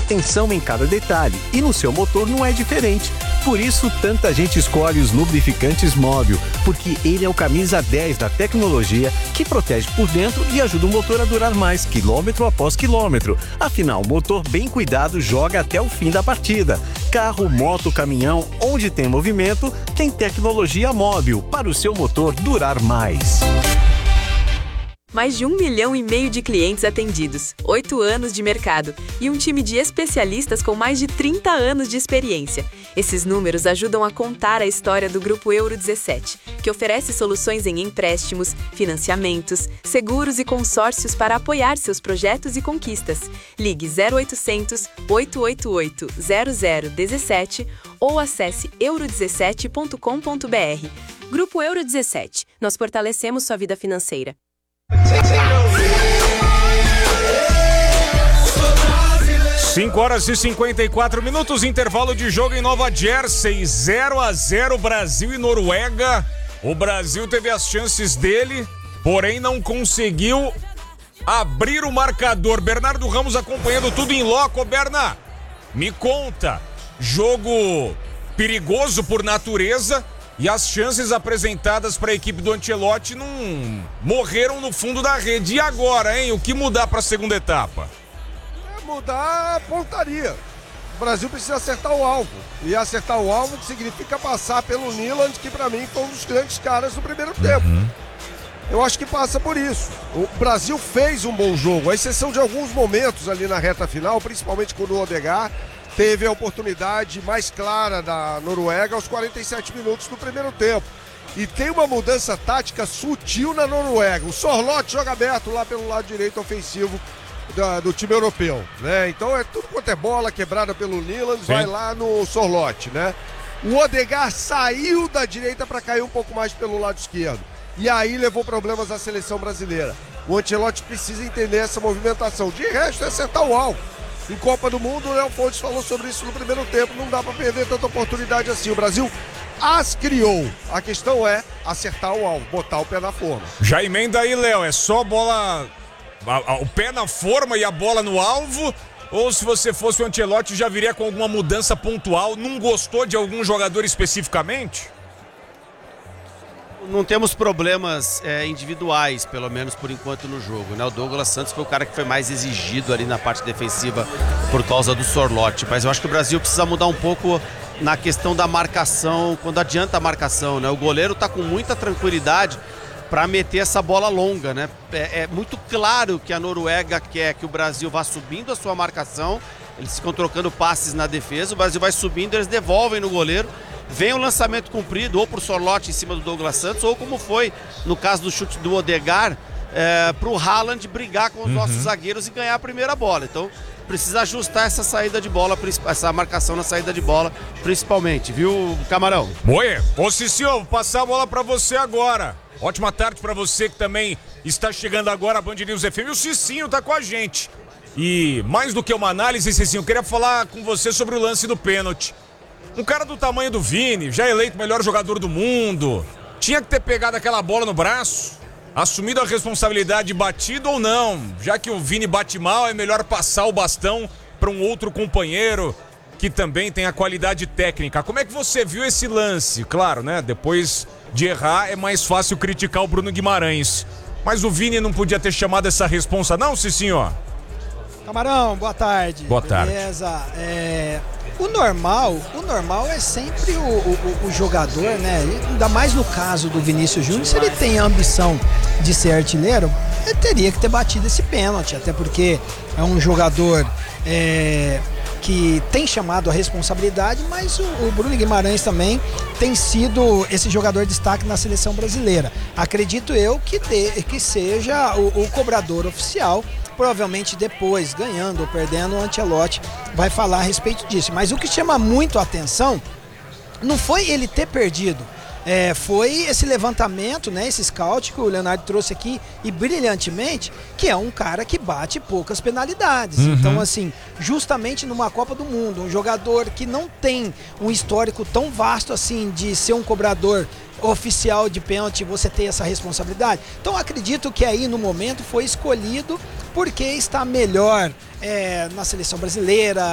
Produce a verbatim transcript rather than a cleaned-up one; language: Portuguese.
atenção em cada detalhe e no seu motor não é diferente. Por isso, tanta gente escolhe os lubrificantes Móbil, porque ele é o camisa dez da tecnologia que protege por dentro e ajuda o motor a durar mais, quilômetro após quilômetro. Afinal, o motor bem cuidado joga até o fim da partida. Carro, moto, caminhão, onde tem movimento, tem tecnologia Móbil para o seu motor durar mais. Mais de um milhão e meio de clientes atendidos, oito anos de mercado e um time de especialistas com mais de trinta anos de experiência. Esses números ajudam a contar a história do Grupo Euro dezessete, que oferece soluções em empréstimos, financiamentos, seguros e consórcios para apoiar seus projetos e conquistas. Ligue zero oitocentos, oito oito oito, zero zero um sete ou acesse euro dezessete ponto com ponto br. Grupo Euro dezessete. Nós fortalecemos sua vida financeira. cinco horas e cinquenta e quatro minutos, intervalo de jogo em Nova Jersey, zero a zero Brasil e Noruega. O Brasil teve as chances dele, porém não conseguiu abrir o marcador. Bernardo Ramos acompanhando tudo em loco. Berna, me conta, jogo perigoso por natureza. E as chances apresentadas para a equipe do Ancelotti não morreram no fundo da rede. E agora, hein? O que mudar para a segunda etapa? É mudar a pontaria. O Brasil precisa acertar o alvo. E acertar o alvo significa passar pelo Nyland, que para mim foi um dos grandes caras do primeiro tempo. Uhum. Eu acho que passa por isso. O Brasil fez um bom jogo, à exceção de alguns momentos ali na reta final, principalmente quando o Odegaard teve a oportunidade mais clara da Noruega aos quarenta e sete minutos do primeiro tempo. E tem uma mudança tática sutil na Noruega. O Sorloth joga aberto lá pelo lado direito ofensivo da, do time europeu, né? Então é tudo quanto é bola quebrada pelo Nyland, vai lá no Sorloth, né? O Odegaard saiu da direita para cair um pouco mais pelo lado esquerdo. E aí levou problemas à seleção brasileira. O Ancelotti precisa entender essa movimentação. De resto é acertar o alvo. Em Copa do Mundo, o Léo Fontes falou sobre isso no primeiro tempo. Não dá para perder tanta oportunidade assim. O Brasil as criou. A questão é acertar o alvo, botar o pé na forma. Já emenda aí, Léo. É só bola... o pé na forma e a bola no alvo? Ou se você fosse o Ancelotti, já viria com alguma mudança pontual? Não gostou de algum jogador especificamente? Não temos problemas é, individuais, pelo menos por enquanto no jogo, né? O Douglas Santos foi o cara que foi mais exigido ali na parte defensiva por causa do Sorloth, mas eu acho que o Brasil precisa mudar um pouco na questão da marcação, quando adianta a marcação, né? O goleiro tá com muita tranquilidade para meter essa bola longa, né? É, é muito claro que a Noruega quer que o Brasil vá subindo a sua marcação, eles ficam trocando passes na defesa, o Brasil vai subindo, eles devolvem no goleiro. Vem o lançamento cumprido, ou pro Sorloth em cima do Douglas Santos, ou como foi no caso do chute do Odegaard, é, pro Haaland brigar com os uhum. nossos zagueiros e ganhar a primeira bola. Então precisa ajustar essa saída de bola, essa marcação na saída de bola, principalmente, viu, Camarão? Oi, ô Cicinho, vou passar a bola pra você agora. Ótima tarde pra você que também está chegando agora a Band News F M. O Cicinho tá com a gente. E mais do que uma análise, Cicinho, eu queria falar com você sobre o lance do pênalti. Um cara do tamanho do Vini, já eleito melhor jogador do mundo, tinha que ter pegado aquela bola no braço, assumido a responsabilidade, batido ou não. Já que o Vini bate mal, é melhor passar o bastão para um outro companheiro que também tem a qualidade técnica. Como é que você viu esse lance? Claro, né? Depois de errar, é mais fácil criticar o Bruno Guimarães. Mas o Vini não podia ter chamado essa responsa, não, Cicinho? Camarão, boa tarde. Boa tarde. Beleza. É... O normal, o normal é sempre o, o, o jogador, né? Ainda mais no caso do Vinícius Júnior, se ele tem a ambição de ser artilheiro, ele teria que ter batido esse pênalti, até porque é um jogador é, que tem chamado a responsabilidade, mas o, o Bruno Guimarães também tem sido esse jogador de destaque na seleção brasileira. Acredito eu que, de, que seja o, o cobrador oficial. Provavelmente depois, ganhando ou perdendo, o Ancelotti vai falar a respeito disso. Mas o que chama muito a atenção não foi ele ter perdido, é, foi esse levantamento, né, esse scout que o Leonardo trouxe aqui e brilhantemente, que é um cara que bate poucas penalidades. Uhum. Então, assim, justamente numa Copa do Mundo, um jogador que não tem um histórico tão vasto assim de ser um cobrador oficial de pênalti, você ter essa responsabilidade. Então acredito que aí no momento foi escolhido porque está melhor é, na seleção brasileira,